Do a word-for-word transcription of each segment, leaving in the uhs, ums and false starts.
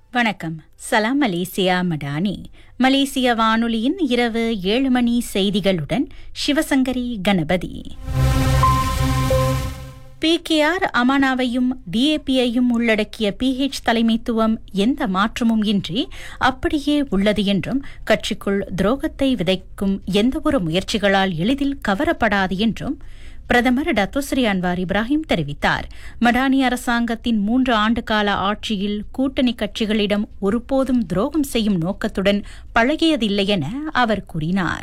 வணக்கம். சலாம் மலேசியா மடானி. மலேசிய வானொலியின் இரவு ஏழு மணி செய்திகளுடன் சிவசங்கரி கணபதி. பிகேஆர் அமானாவையும் டிஏபியையும் உள்ளடக்கிய பிஹெச் தலைமைத்துவம் எந்த மாற்றமும் இன்றி அப்படியே உள்ளது என்றும், கட்சிக்குள் துரோகத்தை விதைக்கும் எந்தவொரு முயற்சிகளால் எளிதில் கவரப்படாது என்றும் பிரதமர் டத்தோஸ்ரீ அன்வார் இப்ராஹிம் தெரிவித்தார். மடானி அரசாங்கத்தின் மூன்று ஆண்டு கால ஆட்சியில் கூட்டணி கட்சிகளிடம் ஒருபோதும் துரோகம் செய்யும் நோக்கத்துடன் பழகியதில்லை என அவர் கூறினார்.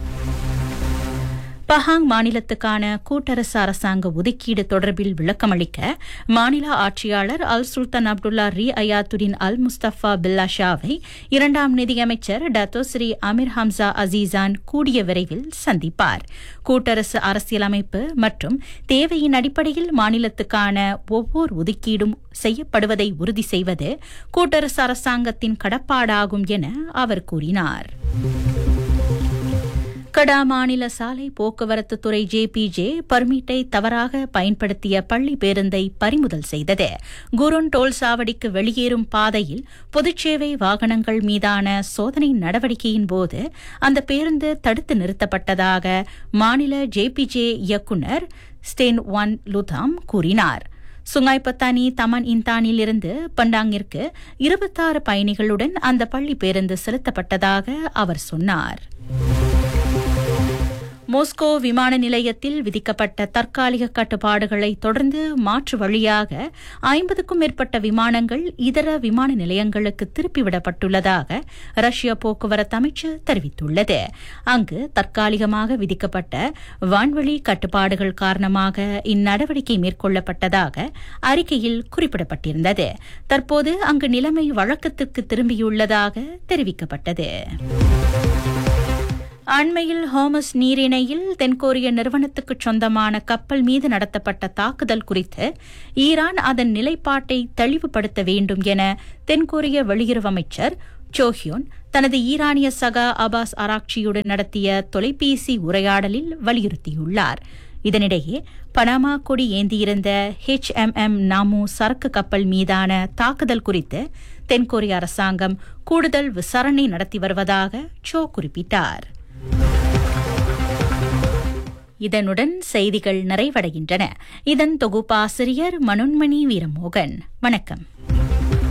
பஹாங் மாநிலத்துக்கான கூட்டரசு அரசாங்க ஒதுக்கீடு தொடர்பில் விளக்கமளிக்க மாநில ஆட்சியாளர் அல் சுல்தான் அப்துல்லா ரி அயாத்துடின் அல் முஸ்தபா பில்லா ஷாவை இரண்டாம் நிதியமைச்சர் டத்தோஸ்ரீ அமீர் ஹம்சா அசீசான் கூடிய விரைவில் சந்திப்பார். கூட்டரசு அரசியலமைப்பு மற்றும் தேவையின் அடிப்படையில் மாநிலத்துக்கான ஒவ்வொரு ஒதுக்கீடும் செய்யப்படுவதை உறுதி செய்வது கூட்டரசு அரசாங்கத்தின் கடப்பாடாகும் என அவர் கூறினார். கடா மாநில சாலை போக்குவரத்து துறை ஜேபிஜே பர்மிட்டை தவறாக பயன்படுத்திய பள்ளி பேருந்தை பறிமுதல் செய்தது. குரோன் டோல் சாவடிக்கு வெளியேறும் பாதையில் பொதுச்சேவை வாகனங்கள் மீதான சோதனை நடவடிக்கையின் போது அந்த பேருந்து தடுத்து நிறுத்தப்பட்டதாக மாநில ஜேபிஜே இயக்குநர் ஸ்டேன் ஒன் லுதாம் கூறினார். சுங்காய்பத்தானி தமன் இந்தானில் இருந்து பண்டாங்கிற்கு இருபத்தாறு பயணிகளுடன் அந்த பள்ளி பேருந்து செலுத்தப்பட்டதாக அவர் சொன்னார். மோஸ்கோ விமான நிலையத்தில் விதிக்கப்பட்ட தற்காலிக கட்டுப்பாடுகளை தொடர்ந்து மாற்று வழியாக ஐம்பதுக்கும் மேற்பட்ட விமானங்கள் இதர விமான நிலையங்களுக்கு திருப்பிவிடப்பட்டுள்ளதாக ரஷ்ய போக்குவரத்து அமைச்சர் தெரிவித்துள்ளது. அங்கு தற்காலிகமாக விதிக்கப்பட்ட வான்வழி கட்டுப்பாடுகள் காரணமாக இந்நடவடிக்கை மேற்கொள்ளப்பட்டதாக அறிக்கையில் குறிப்பிடப்பட்டிருந்தது. தற்போது அங்கு நிலைமை வழக்கத்திற்கு திரும்பியுள்ளதாக தெரிவிக்கப்பட்டது. அண்மையில் ஹோமஸ் நீரிணையில் தென்கொரிய நிறுவனத்துக்கு சொந்தமான கப்பல் மீது நடத்தப்பட்ட தாக்குதல் குறித்து ஈரான் அதன் நிலைப்பாட்டை தெளிவுபடுத்த வேண்டும் என தென்கொரிய வெளியுறவு அமைச்சர் சோஹியோன் தனது ஈரானிய சகா அபாஸ் அராக்சியுடன் நடத்திய தொலைபேசி உரையாடலில் வலியுறுத்தியுள்ளார். இதனிடையே பனாமா கொடி ஏந்தியிருந்த ஹெச் எம் எம் நாமு சரக்கு கப்பல் மீதான தாக்குதல் குறித்து தென்கொரிய அரசாங்கம் கூடுதல் விசாரணை நடத்தி வருவதாக சோ குறிப்பிட்டார். இதனுடன் செய்திகள் நிறைவடைகின்றன. இதன் தொகுப்பாசிரியர் மனோன்மணி வீரமோகன். வணக்கம்.